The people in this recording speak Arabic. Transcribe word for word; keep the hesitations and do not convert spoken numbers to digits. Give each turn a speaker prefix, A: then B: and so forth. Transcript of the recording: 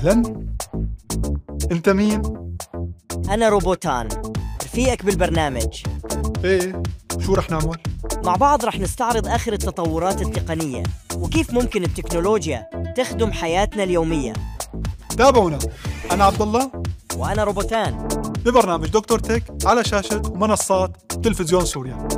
A: أهلاً. أنت مين؟
B: أنا روبوتان، رفيقك بالبرنامج.
A: إيه، شو رح نعمل؟
B: مع بعض رح نستعرض آخر التطورات التقنية وكيف ممكن التكنولوجيا تخدم حياتنا اليومية.
A: تابعونا، أنا عبد الله
B: وأنا روبوتان
A: ببرنامج دكتور تك على شاشة ومنصات تلفزيون سوريا.